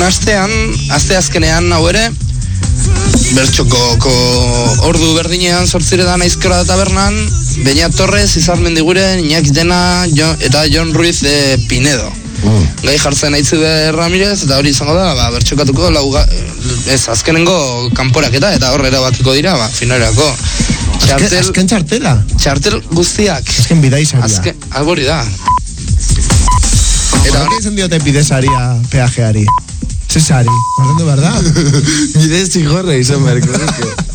aste azkenean hau ere, bertxoko ordu berdinean 8 Aizkora da tabernan, Beñat Torres, Izar Mendiguren, Iñaki Dena eta Jon Ruiz de Pinedo. Gai jartzen Aitziber Ramirez, eta hori izango da, bertxokatuko azkenengo kanporaketa, eta horre erabakiko dira, finalerako. Azken txartela? Txartel guztiak. Azken bidaizaria. Hori da. Eta hori izan diote bidezaria peajeari. Zesari, horrendu behar da? Bidez txigorra izan beharko.